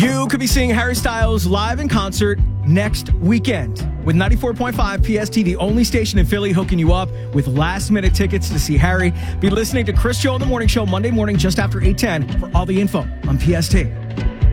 You could be seeing Harry Styles live in concert next weekend with 94.5 PST, the only station in Philly hooking you up with last-minute tickets to see Harry. Be listening to Chris Joe in the Morning Show Monday morning just after 8:10 for all the info on PST.